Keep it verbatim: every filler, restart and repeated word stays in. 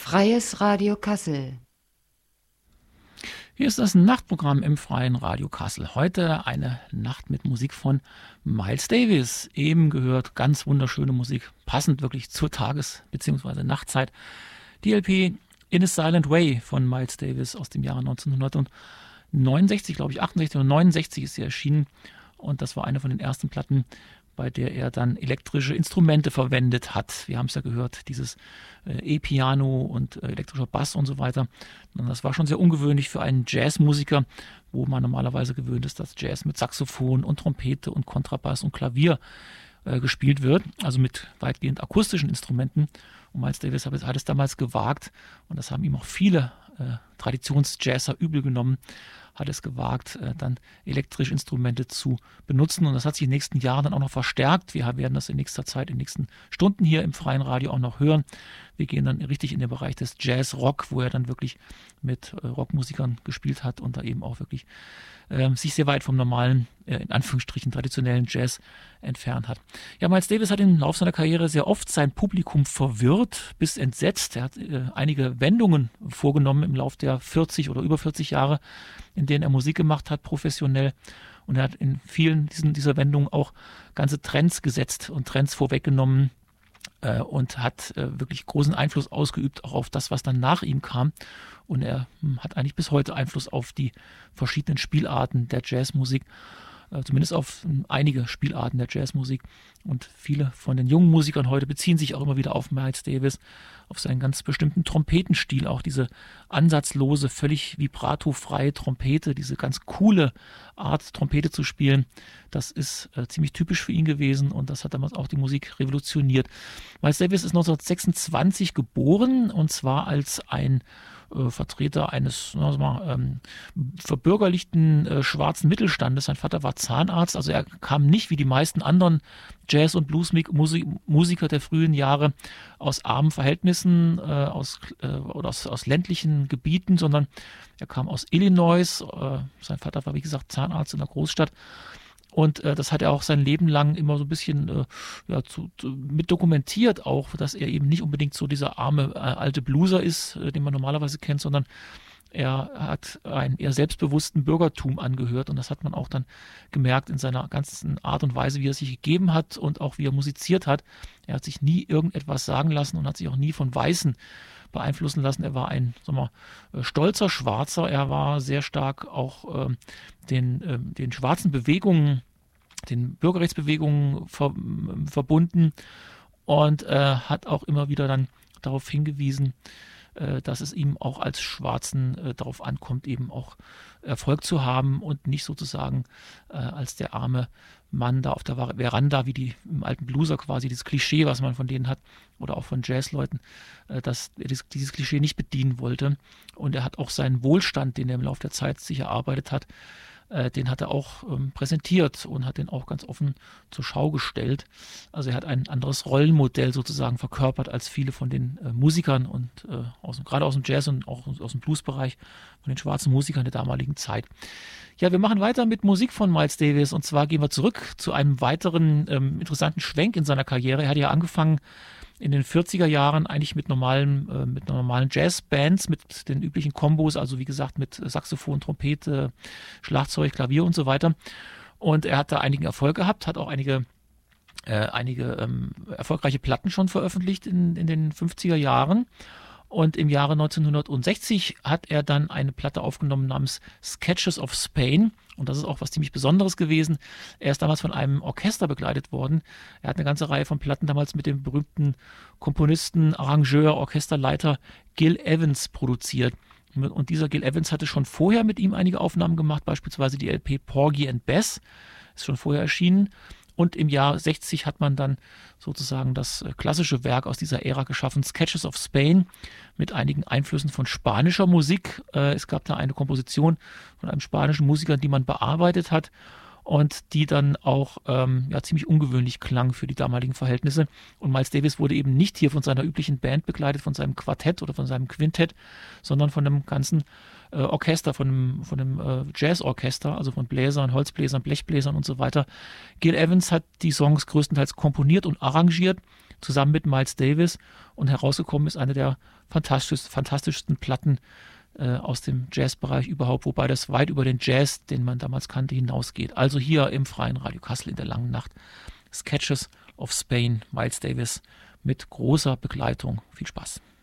Freies Radio Kassel. Hier ist das Nachtprogramm im Freien Radio Kassel. Heute eine Nacht mit Musik von Miles Davis. Eben gehört ganz wunderschöne Musik, passend wirklich zur Tages- bzw. Nachtzeit. Die L P In a Silent Way von Miles Davis aus dem Jahre neunzehnhundertneunundsechzig, glaube ich, achtundsechzig oder neunundsechzig ist sie erschienen. Und das war eine von den ersten Platten, bei der er dann elektrische Instrumente verwendet hat. Wir haben es ja gehört, dieses äh, E-Piano und äh, elektrischer Bass und so weiter. Und das war schon sehr ungewöhnlich für einen Jazzmusiker, wo man normalerweise gewöhnt ist, dass Jazz mit Saxophon und Trompete und Kontrabass und Klavier äh, gespielt wird, also mit weitgehend akustischen Instrumenten. Und Miles Davis hat es damals gewagt, und das haben ihm auch viele äh, Traditionsjazzer übel genommen, hat es gewagt, äh, dann elektrische Instrumente zu benutzen. Und das hat sich in den nächsten Jahren dann auch noch verstärkt. Wir werden das in nächster Zeit, in den nächsten Stunden hier im Freien Radio auch noch hören. Wir gehen dann richtig in den Bereich des Jazz-Rock, wo er dann wirklich mit äh, Rockmusikern gespielt hat und da eben auch wirklich äh, sich sehr weit vom normalen, äh, in Anführungsstrichen traditionellen Jazz entfernt hat. Ja, Miles Davis hat im Laufe seiner Karriere sehr oft sein Publikum verwirrt bis entsetzt. Er hat äh, einige Wendungen vorgenommen im Laufe der vierzig oder über vierzig Jahre, in denen er Musik gemacht hat, professionell. Und er hat in vielen diesen, dieser Wendungen auch ganze Trends gesetzt und Trends vorweggenommen äh, und hat äh, wirklich großen Einfluss ausgeübt, auch auf das, was dann nach ihm kam. Und er hm, hat eigentlich bis heute Einfluss auf die verschiedenen Spielarten der Jazzmusik, äh, zumindest auf hm, einige Spielarten der Jazzmusik. Und viele von den jungen Musikern heute beziehen sich auch immer wieder auf Miles Davis, auf seinen ganz bestimmten Trompetenstil, auch diese ansatzlose, völlig vibratofreie Trompete, diese ganz coole Art, Trompete zu spielen. Das ist äh, ziemlich typisch für ihn gewesen und das hat damals auch die Musik revolutioniert. Miles Davis ist neunzehnhundertsechsundzwanzig geboren, und zwar als ein äh, Vertreter eines na, sag mal, ähm, verbürgerlichten äh, schwarzen Mittelstandes. Sein Vater war Zahnarzt, also er kam nicht wie die meisten anderen Jazz- und Bluesmusiker der frühen Jahre aus armen Verhältnissen, äh, aus, äh, oder aus, aus ländlichen Gebieten, sondern er kam aus Illinois. Äh, sein Vater war, wie gesagt, Zahnarzt in einer Großstadt. Und äh, das hat er auch sein Leben lang immer so ein bisschen äh, ja, zu, zu, mit dokumentiert, auch, dass er eben nicht unbedingt so dieser arme äh, alte Blueser ist, äh, den man normalerweise kennt, sondern er hat einen eher selbstbewussten Bürgertum angehört, und das hat man auch dann gemerkt in seiner ganzen Art und Weise, wie er sich gegeben hat und auch wie er musiziert hat. Er hat sich nie irgendetwas sagen lassen und hat sich auch nie von Weißen beeinflussen lassen. Er war ein, sagen wir mal, stolzer Schwarzer. Er war sehr stark auch äh, den, äh, den schwarzen Bewegungen, den Bürgerrechtsbewegungen ver, äh, verbunden und äh, hat auch immer wieder dann darauf hingewiesen, dass es ihm auch als Schwarzen äh, darauf ankommt, eben auch Erfolg zu haben und nicht sozusagen äh, als der arme Mann da auf der Veranda, wie die im alten Blueser quasi, dieses Klischee, was man von denen hat, oder auch von Jazzleuten, äh, dass er dieses, dieses Klischee nicht bedienen wollte. Und er hat auch seinen Wohlstand, den er im Laufe der Zeit sich erarbeitet hat, äh, den hat er auch ähm, präsentiert und hat den auch ganz offen zur Schau gestellt. Also er hat ein anderes Rollenmodell sozusagen verkörpert als viele von den äh, Musikern und äh, aus, gerade aus dem Jazz und auch aus dem Bluesbereich von den schwarzen Musikern der damaligen Zeit. Ja, wir machen weiter mit Musik von Miles Davis, und zwar gehen wir zurück zu einem weiteren ähm, interessanten Schwenk in seiner Karriere. Er hat ja angefangen in den vierziger Jahren eigentlich mit normalen, äh, mit normalen Jazzbands, mit den üblichen Kombos, also wie gesagt mit Saxophon, Trompete, Schlagzeug, Klavier und so weiter. Und er hat da einigen Erfolg gehabt, hat auch einige, äh, einige ähm, erfolgreiche Platten schon veröffentlicht in, in den fünfziger Jahren. Und im Jahre neunzehnhundertsechzig hat er dann eine Platte aufgenommen namens Sketches of Spain. Und das ist auch was ziemlich Besonderes gewesen. Er ist damals von einem Orchester begleitet worden. Er hat eine ganze Reihe von Platten damals mit dem berühmten Komponisten, Arrangeur, Orchesterleiter Gil Evans produziert. Und dieser Gil Evans hatte schon vorher mit ihm einige Aufnahmen gemacht, beispielsweise die L P Porgy and Bess, ist schon vorher erschienen. Und im Jahr sechzig hat man dann sozusagen das klassische Werk aus dieser Ära geschaffen, Sketches of Spain, mit einigen Einflüssen von spanischer Musik. Es gab da eine Komposition von einem spanischen Musiker, die man bearbeitet hat und die dann auch ähm, ja, ziemlich ungewöhnlich klang für die damaligen Verhältnisse. Und Miles Davis wurde eben nicht hier von seiner üblichen Band begleitet, von seinem Quartett oder von seinem Quintett, sondern von einem ganzen äh, Orchester, von einem, von einem äh, Jazzorchester, also von Bläsern, Holzbläsern, Blechbläsern und so weiter. Gil Evans hat die Songs größtenteils komponiert und arrangiert. zusammen mit Miles Davis, und herausgekommen ist eine der fantastisch, fantastischsten Platten äh, aus dem Jazzbereich überhaupt, wobei das weit über den Jazz, den man damals kannte, hinausgeht. Also hier im Freien Radio Kassel in der langen Nacht Sketches of Spain, Miles Davis mit großer Begleitung. Viel Spaß.